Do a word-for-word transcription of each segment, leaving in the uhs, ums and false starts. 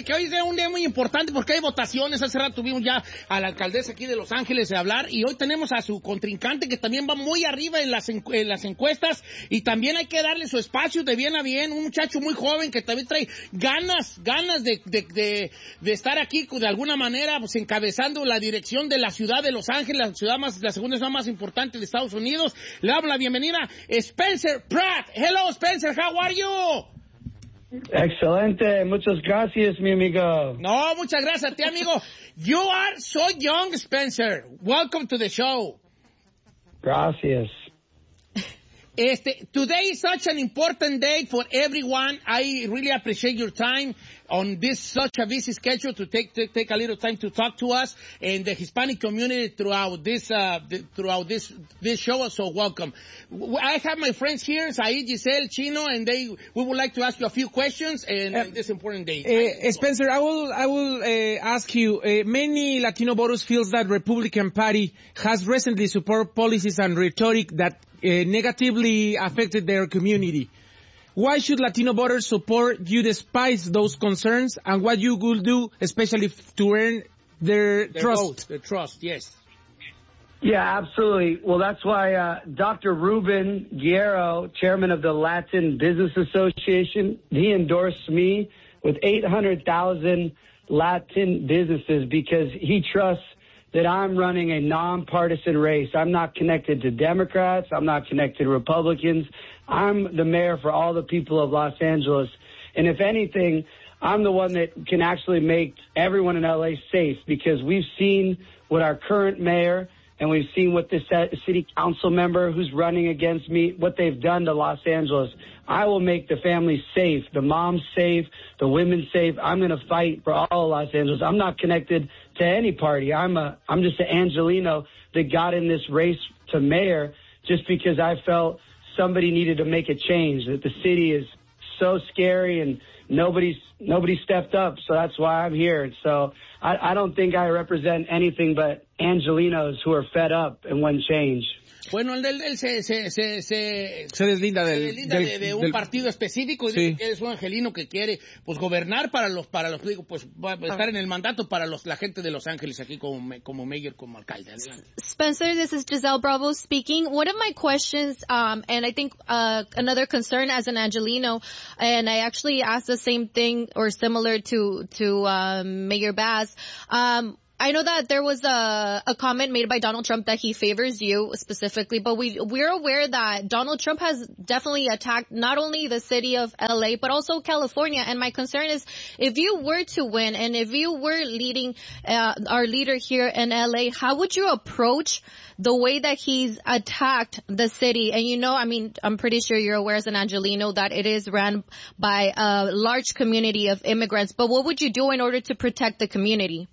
que hoy es un día muy importante porque hay votaciones. Hace rato tuvimos ya a la alcaldesa aquí de Los Ángeles de hablar y hoy tenemos a su contrincante que también va muy arriba en las, en las encuestas y también hay que darle su espacio de bien a bien. Un muchacho muy joven que también trae ganas, ganas de, de, de, de estar aquí de alguna manera pues encabezando la dirección de la ciudad de Los Ángeles, la ciudad más, la segunda ciudad más importante de Estados Unidos. Le damos la bienvenida Spencer Pratt. Hello Spencer, how are you? Excelente, muchas gracias, mi amigo. No, muchas gracias a ti, amigo. You are so young, Spencer. Welcome to the show. Gracias. Este, today is such an important day for everyone. I really appreciate your time on this such a busy schedule to take to take a little time to talk to us and the Hispanic community throughout this uh the, throughout this this show. So welcome. I have my friends here, Said, Giselle, Chino, and they we would like to ask you a few questions and uh, this important day. Uh, Spencer, I will I will uh, ask you. Uh, many Latino voters feels that Republican Party has recently supported policies and rhetoric that Uh, negatively affected their community. Why should Latino voters support you despite those concerns, and what you will do, especially to earn their, their trust? Vote, their trust, yes. Yeah, absolutely. Well, that's why uh, Doctor Ruben Guerrero, chairman of the Latin Business Association, he endorsed me with eight hundred thousand Latin businesses because he trusts that I'm running a nonpartisan race. I'm not connected to Democrats. I'm not connected to Republicans. I'm the mayor for all the people of Los Angeles. And if anything, I'm the one that can actually make everyone in L A safe because we've seen what our current mayor and we've seen what this city council member who's running against me, what they've done to Los Angeles. I will make the families safe, the moms safe, the women safe. I'm going to fight for all of Los Angeles. I'm not connected to any party. I'm a, I'm just an Angelino that got in this race to mayor just because I felt somebody needed to make a change, that the city is so scary and nobody's, nobody stepped up. So that's why I'm here. So I, I don't think I represent anything but Angelinos who are fed up and want change. Bueno, él, él, él se, se, se, se, se deslinda, del, se deslinda del, de, de un del, partido específico y sí. Dice que es un angelino que quiere pues gobernar para los, para los, digo, pues va a estar en el mandato para los, la gente de Los Ángeles aquí como, como mayor, como alcalde. Adelante. Spencer, this is Giselle Bravo speaking. One of my questions, um, and I think uh, another concern as an Angelino, and I actually asked the same thing or similar to to um, Mayor Bass. Um, I know that there was a, a comment made by Donald Trump that he favors you specifically, but we, we're aware that Donald Trump has definitely attacked not only the city of L A, but also California. And my concern is if you were to win and if you were leading uh, our leader here in L A, how would you approach the way that he's attacked the city? And you know, I mean, I'm pretty sure you're aware as an Angelino that it is run by a large community of immigrants. But what would you do in order to protect the community?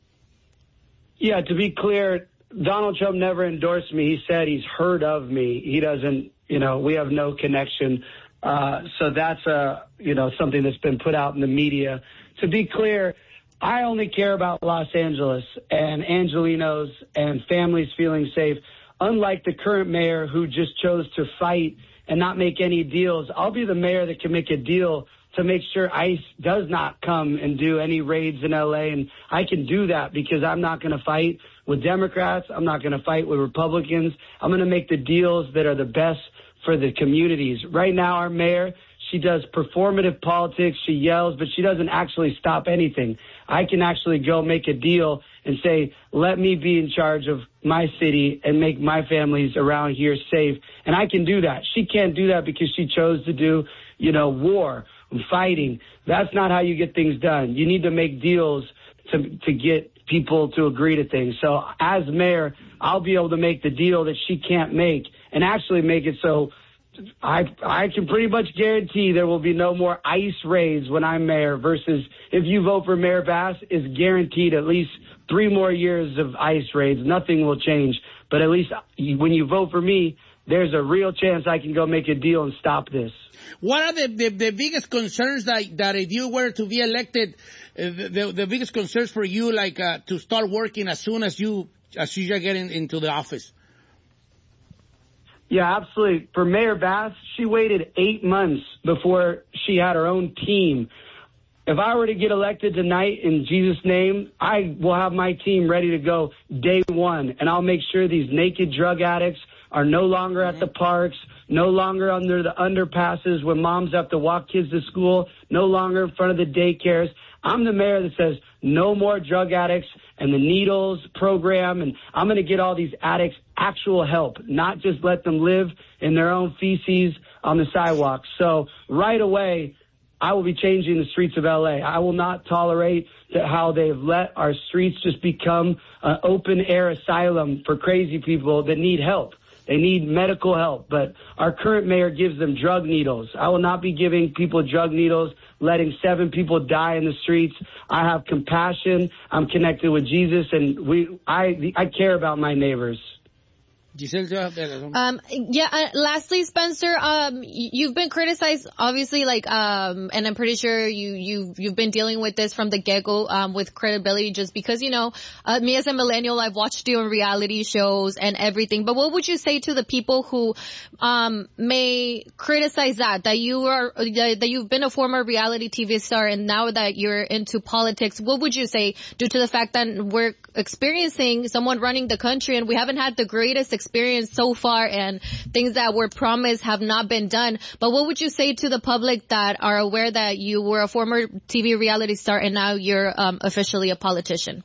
Yeah, to be clear, Donald Trump never endorsed me. He said he's heard of me. He doesn't, you know, we have no connection. Uh, so that's, uh, you know, something that's been put out in the media. To be clear, I only care about Los Angeles and Angelinos and families feeling safe. Unlike the current mayor who just chose to fight and not make any deals, I'll be the mayor that can make a deal to make sure ICE does not come and do any raids in L A. And I can do that because I'm not going to fight with Democrats. I'm not going to fight with Republicans. I'm going to make the deals that are the best for the communities. Right now, our mayor, she does performative politics. She yells, but she doesn't actually stop anything. I can actually go make a deal and say, let me be in charge of my city and make my families around here safe. And I can do that. She can't do that because she chose to do, you know, war. Fighting. That's not how you get things done. You need to make deals to to get people to agree to things. So as mayor, I'll be able to make the deal that she can't make and actually make it so I I can pretty much guarantee there will be no more ICE raids when I'm mayor versus if you vote for Mayor Bass, is guaranteed at least three more years of ICE raids. Nothing will change. But at least when you vote for me, there's a real chance I can go make a deal and stop this. What are the, the, the biggest concerns that, that if you were to be elected, uh, the, the biggest concerns for you, like uh, to start working as soon as you as you get in, into the office? Yeah, absolutely. For Mayor Bass, she waited eight months before she had her own team. if I were to get elected tonight in Jesus' name, I will have my team ready to go day one, and I'll make sure these naked drug addicts are no longer at the parks, no longer under the underpasses when moms have to walk kids to school, no longer in front of the daycares. I'm the mayor that says no more drug addicts and the needles program, and I'm going to get all these addicts actual help, not just let them live in their own feces on the sidewalk. So right away, I will be changing the streets of L A. I will not tolerate that how they've let our streets just become an open-air asylum for crazy people that need help. They need medical help, but our current mayor gives them drug needles. I will not be giving people drug needles, letting seven people die in the streets. I have compassion. I'm connected with Jesus, and we. I I care about my neighbors. Giselle, um, yeah, uh, lastly, Spencer, um, you've been criticized, obviously, like, um, and I'm pretty sure you, you've, you've been dealing with this from the get-go, um, with credibility, just because, you know, uh, me as a millennial, I've watched you on reality shows and everything, but what would you say to the people who, um, may criticize that, that you are, that you've been a former reality T V star and now that you're into politics, what would you say due to the fact that we're experiencing someone running the country and we haven't had the greatest experience experience so far and things that were promised have not been done. But what would you say to the public that are aware that you were a former T V reality star and now you're um, officially a politician?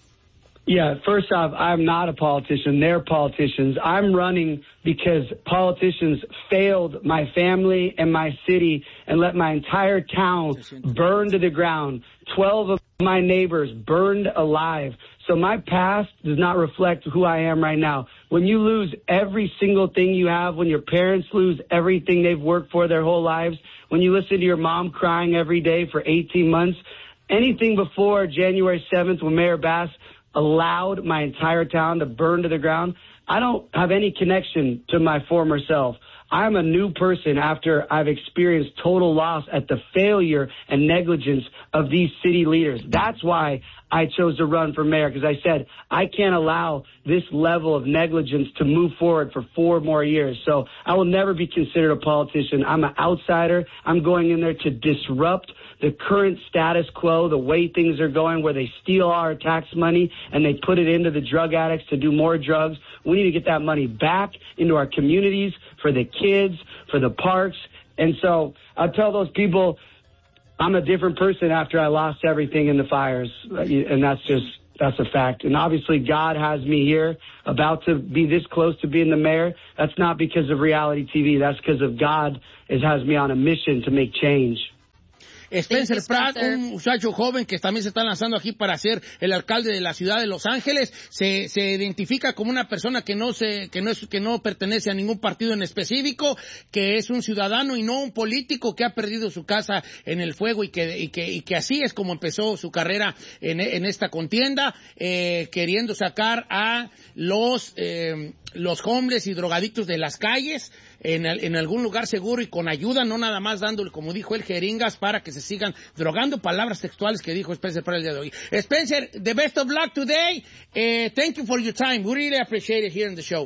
Yeah, first off, I'm not a politician. They're politicians. I'm running because politicians failed my family and my city and let my entire town burn to the ground. Twelve of my neighbors burned alive. So my past does not reflect who I am right now. When you lose every single thing you have, when your parents lose everything they've worked for their whole lives, when you listen to your mom crying every day for eighteen months, anything before January seventh when Mayor Bass allowed my entire town to burn to the ground, I don't have any connection to my former self. I'm a new person after I've experienced total loss at the failure and negligence of these city leaders. That's why I chose to run for mayor, because I said I can't allow this level of negligence to move forward for four more years. So I will never be considered a politician. I'm an outsider. I'm going in there to disrupt the current status quo, the way things are going, where they steal our tax money and they put it into the drug addicts to do more drugs. We need to get that money back into our communities for the kids, for the parks. And so I'll tell those people I'm a different person after I lost everything in the fires. And that's just, that's a fact. And obviously God has me here about to be this close to being the mayor. That's not because of reality T V. That's because of God is, has me on a mission to make change. Spencer Pratt, un muchacho joven que también se está lanzando aquí para ser el alcalde de la ciudad de Los Ángeles, se, se identifica como una persona que no se, que no es, que no pertenece a ningún partido en específico, que es un ciudadano y no un político que ha perdido su casa en el fuego y que, y que, y que así es como empezó su carrera en, en esta contienda, eh, queriendo sacar a los, eh, los homeless y drogadictos de las calles, en, en algún lugar seguro y con ayuda, no nada más dándole, como dijo él, jeringas para que se sigan drogando, palabras textuales que dijo Spencer para el día de hoy. Spencer, the best of luck today. Uh, thank you for your time. We really appreciate it here in the show.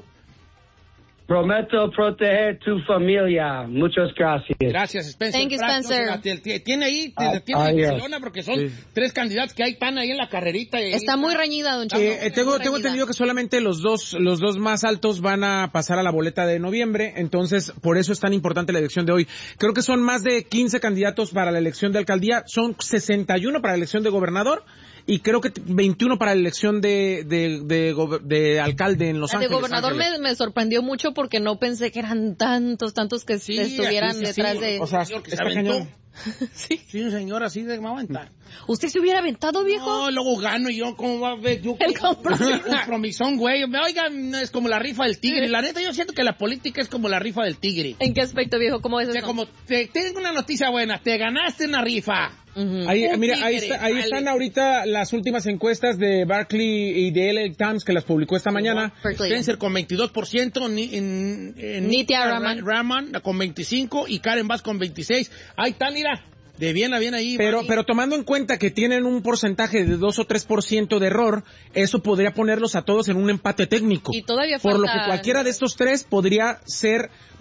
Prometo proteger tu familia. Muchas gracias. Gracias, Spencer. Thank you, Spencer. No, tiene ahí, ah, tiene ah, Barcelona, porque son sí. tres candidatos que hay, están ahí en la carrerita. Está, está muy reñida, don Chico. Eh, eh, tengo, tengo entendido que solamente los dos, los dos más altos van a pasar a la boleta de noviembre, entonces por eso es tan importante la elección de hoy. Creo que son más de quince candidatos para la elección de alcaldía, son sesenta y uno para la elección de gobernador, y creo que veintiuno para la elección de, de, de, de, de alcalde en Los la Ángeles. De gobernador me, me sorprendió mucho porque no pensé que eran tantos, tantos que sí, estuvieran sí, sí, detrás sí, de... O sea, señor que se aventó. Sí. Sí, un señor así de me aventar. ¿Usted se hubiera aventado, viejo? No, luego gano yo, ¿cómo va a ver? Yo, el compromiso. compromisón, güey. Oigan, es como la rifa del tigre. La neta, yo siento que la política es como la rifa del tigre. ¿En qué aspecto, viejo? ¿Cómo es o sea, eso? como, te, tengo una noticia buena. Te ganaste una rifa. Uh-huh. Ahí, mira, ahí, está, ahí están ahorita las últimas encuestas de Barkley y de L A Times que las publicó esta mañana. Spencer con veintidós por ciento, ni, en, en, Nithya Raman. Raman con veinticinco y Karen Bass con veintiséis. Ahí está, mira. De bien a bien ahí. Pero, pero tomando en cuenta que tienen un porcentaje de dos o tres por ciento de error, eso podría ponerlos a todos en un empate técnico. Y todavía Por falta... lo que cualquiera de estos tres podría ser, bueno,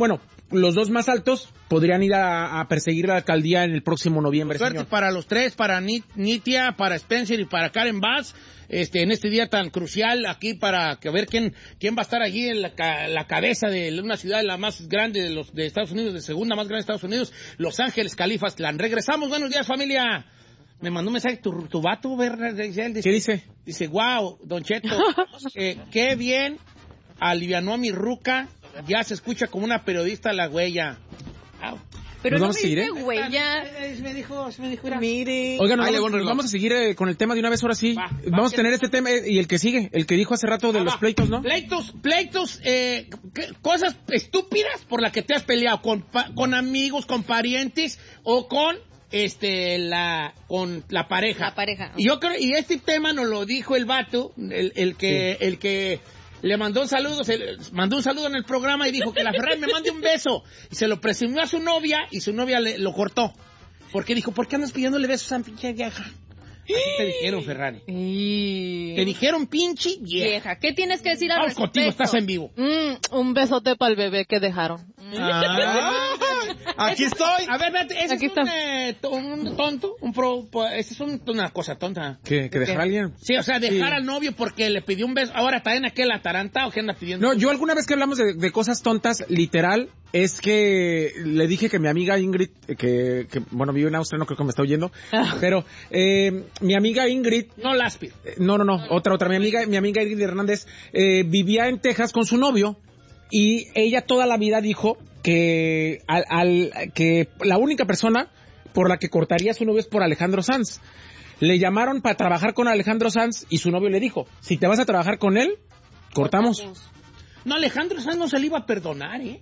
los dos más altos podrían ir a, a perseguir la alcaldía en el próximo noviembre, Suerte señor. para los tres, para Nitia, para Spencer y para Karen Bass, este, en este día tan crucial aquí para que ver quién, quién va a estar allí en la, la cabeza de una ciudad la más grande de los de Estados Unidos, de segunda más grande de Estados Unidos, Los Ángeles, Califastlán. Regresamos, buenos días, familia. Me mandó un mensaje tu, tu vato, ver, dice, ¿qué dice? Dice, wow, Don Cheto, eh, qué bien alivianó a mi ruca, ya se escucha como una periodista la huella. Wow. Pero no vamos me a seguir, dice ¿eh? huella. Me dijo, me dijo, era. Mire. Oigan, nos Ahí le vamos, voy, nos vamos a seguir eh, con el tema de una vez, ahora sí. Va, vamos va, a tener este tema eh, y el que sigue, el que dijo hace rato de Ah, los va. pleitos, ¿no? Pleitos, pleitos, eh, ¿qué- cosas estúpidas por las que te has peleado con, pa- con amigos, con parientes o con este la con la pareja. La pareja. Y yo creo y este tema nos lo dijo el vato, el, el que el que le mandó un saludo, se le- mandó un saludo en el programa y dijo que la Ferrari me mande un beso y se lo presumió a su novia y su novia le, lo cortó. Porque dijo, ¿por qué andas pidiéndole besos a pinche vieja? Así te dijeron, Ferrari. Y... Te dijeron pinche vieja. Vieja, ¿qué tienes que decir al Vamos respecto? contigo, estás en vivo. Mm, un besote para el bebé que dejaron. Ah, Aquí estoy. A ver, vete, ese Aquí es un, está. eh, to- un tonto, un pro, po- ese es un- una cosa tonta. Que, que dejar a alguien. Sí, o sea, dejar Sí. al novio porque le pidió un beso. Ahora también aquel atarantado que anda pidiendo. No, yo alguna vez que hablamos de, de cosas tontas, literal, es que le dije que mi amiga Ingrid, eh, que, que bueno, vive en Austria, no creo que me está oyendo, pero eh, mi amiga Ingrid, No Laspi. eh, no, no, no, otra, otra, mi amiga, mi amiga Ingrid Hernández, eh, vivía en Texas con su novio y ella toda la vida dijo que, al, al, que la única persona por la que cortaría a su novio es por Alejandro Sanz. Le llamaron para trabajar con Alejandro Sanz y su novio le dijo, si te vas a trabajar con él, cortamos. No, Alejandro Sanz no se le iba a perdonar, ¿eh?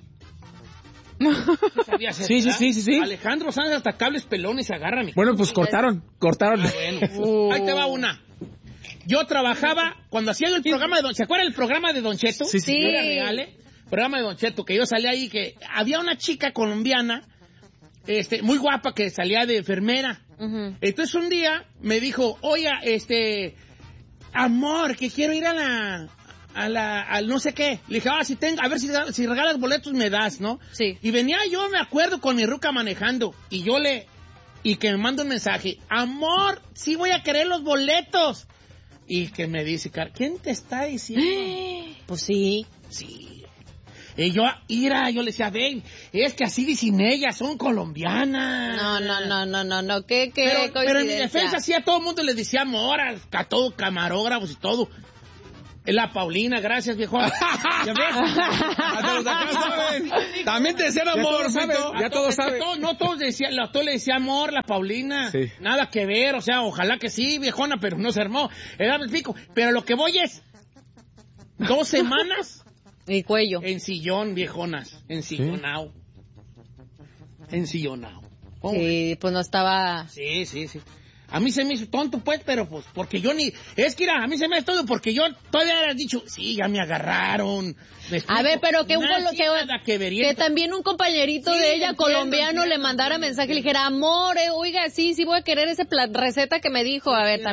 ¿Sabías eso, Sí, sí, verdad? sí, sí, sí. Alejandro Sanz hasta cables pelones se agarra mi. Bueno, pues cortaron, cortaron. Ah, bueno. Ahí te va una. Yo trabajaba, cuando hacía yo el programa de Don... ¿Se acuerdan el programa de Don Cheto? Sí, sí. No era real, ¿eh? Programa de Don Cheto, que yo salía ahí, que había una chica colombiana, este, muy guapa, que salía de enfermera. Ujú. Entonces un día me dijo, oiga, este, amor, que quiero ir a la, a la, al no sé qué. Le dije, ah, si tengo, a ver si, si regalas boletos me das, ¿no? Sí. Y venía yo, me acuerdo, con mi ruca manejando, y yo le, y que me manda un mensaje, amor, sí voy a querer los boletos. Y que me dice, Car- ¿quién te está diciendo? Pues sí. Sí. Y yo, ira, yo le decía, ven, es que así dicen ellas, son colombianas. No, no, no, no, no, no. ¿Qué, qué Pero, pero en mi coincidencia? defensa sí a todo el mundo le decía amor, a, a todo camarógrafos y todo. Es la Paulina, gracias, viejo. ¿Ya ves? Hasta los de acá saben. También te decían amor, todos saben, Fito. ya A todos to- saben. to- No todos decían, a todos le decía amor, la Paulina. Sí. Nada que ver, o sea, ojalá que sí, viejona, pero no se armó. Era me explico. Pero lo que voy es dos semanas Mi cuello. en sillón, viejonas. En sillonao. En sillonao. ¿Cómo ves? Sí, pues no estaba... Sí, sí, sí. A mí se me hizo tonto, pues, pero pues, porque yo ni... Es que, mira, a mí se me hizo tonto porque yo todavía había dicho, sí, ya me agarraron. ¿Me explico? A ver, pero que un Nada, colo- sí, que, nada que ver. Y que esto- también un compañerito Sí, de ella, entiendo, colombiano, entiendo, le mandara entiendo, mensaje y le entiendo. dijera, amor, eh, oiga, sí, sí voy a querer esa pla- receta que me dijo. A ver,